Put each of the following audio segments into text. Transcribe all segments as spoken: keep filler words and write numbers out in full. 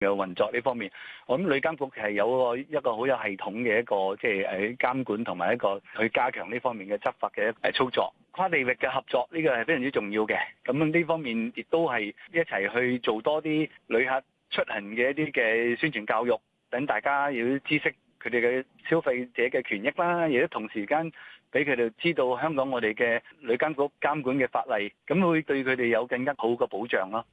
嘅運作呢方面，我諗旅監局係有個一個好有系統嘅一個即係誒監管同埋一個去加強呢方面嘅執法嘅誒操作。跨地域嘅合作呢個係非常之重要嘅，咁呢方面亦都係一齊去做多啲旅客出行嘅一啲嘅宣傳教育，等大家要知識佢哋嘅消費者嘅權益啦，亦都同時間俾佢哋知道香港我哋嘅旅監局監管嘅法例，咁會對佢哋有更加好嘅保障咯。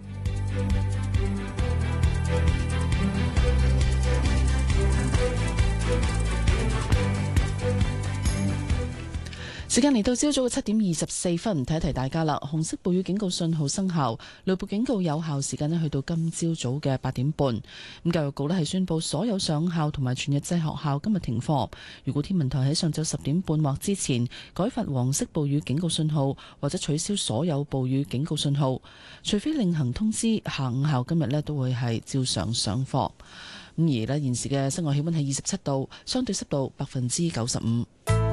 時間嚟到朝早嘅七點二十四分，提一提大家啦。紅色暴雨警告信號生效，雷暴警告有效時間咧去到今朝早嘅八點半。咁教育局咧係宣布所有上校同埋全日制學校今日停課。如果天文台喺上晝十點半或之前改發黃色暴雨警告信號，或者取消所有暴雨警告信號，除非另行通知，下午校今日咧都會係照常上課。咁而咧現時嘅室外氣溫係二十七度，相對濕度百分之九十五。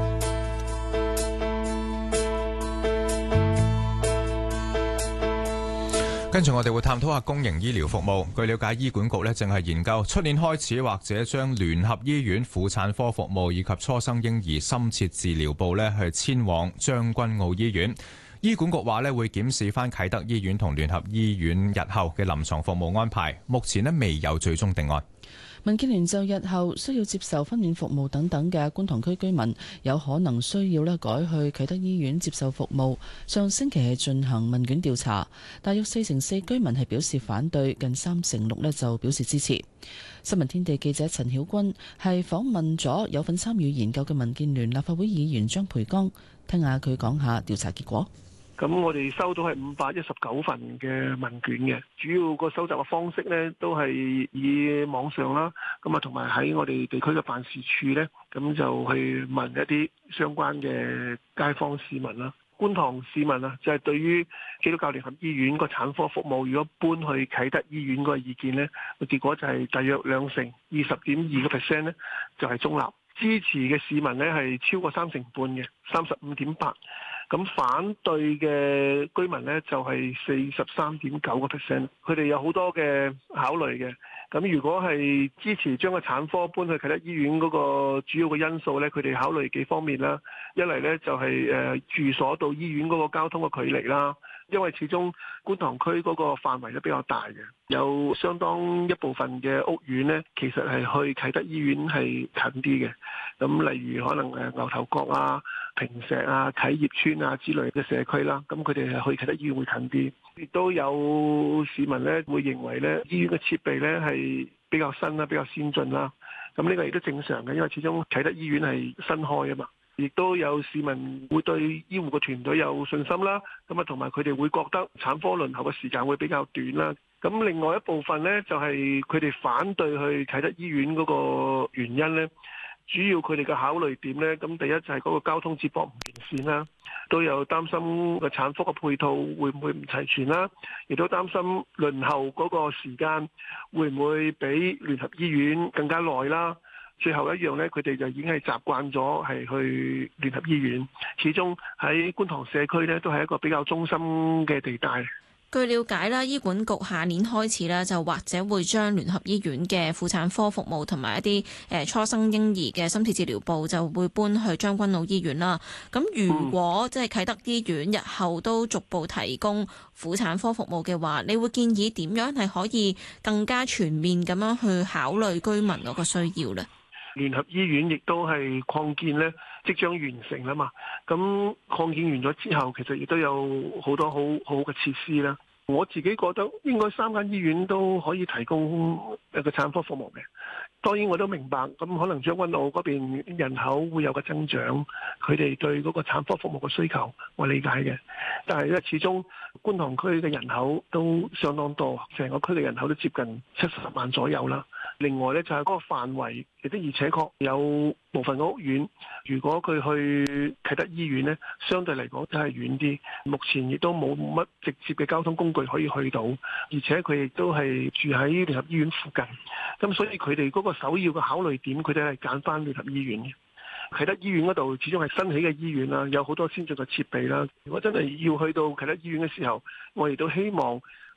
跟住我哋會探討下公營醫療服務。據了解，醫管局呢正係研究出年開始或者將聯合醫院婦產科服務以及初生嬰兒深切治療部呢去遷往將軍澳醫院。醫管局話呢會檢視翻啟德醫院同聯合醫院日後嘅臨床服務安排，目前呢未有最終定案。 民建聯就日後需要接受分娩服務等等嘅觀塘區居民，有可能需要咧改去啟德醫院接受服務。上星期係進行問卷調查，大約四成四居民係表示反對，近三成六咧就表示支持。新聞天地記者陳曉君係訪問咗有份參與研究嘅民建聯立法會議員張培剛，聽下佢講下調查結果。 咁我哋收到係五百一十九份嘅問卷嘅，主要個收集嘅方式呢都係以網上啦，咁啊同埋喺我哋地區嘅辦事處呢，咁就去問一啲相關嘅街坊市民啦。觀塘市民啊，就係對於基督教聯合醫院個產科服務如果搬去啟德醫院個意見呢，個結果就係大約兩成二十點二個 percent 呢，就係中立，支持嘅市民呢係超過三成半嘅三十五點八。咁反對嘅居民呢，就係四十三點九個 percent， 佢哋有好多嘅考慮嘅。咁如果係支持將個產科搬去啟德醫院嗰個主要嘅因素呢，佢哋考慮幾方面啦。一嚟呢，就係誒住所到醫院嗰個交通嘅距離啦，因為始終觀塘區嗰個範圍都比較大嘅，有相當一部分嘅屋苑呢，其實係去啟德醫院係近啲嘅。咁例如可能誒牛頭角啊、坪石啊、啟業村啊之類嘅社區啦，咁佢哋係去啟德醫院會近啲。亦都有市民咧會認為咧醫院嘅設備咧係比較新啦、比較先進啦。咁呢個亦都正常嘅，因為始終啟德醫院係新開啊嘛。亦都有市民會對醫護嘅團隊有信心啦。咁啊，同埋佢哋會覺得產科輪候嘅時間會比較短啦。咁另外一部分咧就係佢哋反對去啟德醫院嗰個原因咧。主要佢哋嘅考慮點呢，咁第一就係嗰個交通接駁唔完善啦，都有擔心個產科嘅配套會唔會唔齊全啦，亦都擔心輪候嗰個時間會唔會比聯合醫院更加耐啦。最後一樣呢，佢哋就已經係習慣咗係去聯合醫院，始終喺觀塘社區呢，都係一個比較中心嘅地帶。 據了解啦，醫管局下年開始咧，就或者會將聯合醫院嘅婦產科服務同埋一啲誒初生嬰兒嘅深切治療部就會搬去將軍澳醫院啦。咁如果即係啟德醫院日後都逐步提供婦產科服務嘅話，你會建議點樣係可以更加全面咁樣去考慮居民嗰個需要呢？ 聯合醫院亦都係擴建呢，即將完成啦嘛。咁擴建完咗之後，其實亦都有好多好好嘅設施啦。我自己覺得應該三間醫院都可以提供一個產科服務嘅。當然我都明白，咁可能將軍澳嗰邊人口會有個增長，佢哋對嗰個產科服務嘅需求我理解嘅。但係因為始終觀塘區嘅人口都相當多，成個區嘅人口都接近七十萬左右啦。另外呢，就係嗰個範圍，亦的而且確有部分嘅屋苑，如果佢去啟德醫院呢，相對嚟講都係遠啲。目前亦都冇乜直接嘅交通工具可以去到，而且佢亦都係住喺聯合醫院附近。咁所以佢哋嗰個首要嘅考慮點，佢哋係揀翻聯合醫院嘅。啟德醫院嗰度始終係新起嘅醫院啦，有好多先進嘅設備啦。如果真係要去到啟德醫院嘅時候，我亦都希望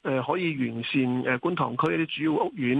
誒可以完善誒觀塘區一啲主要屋苑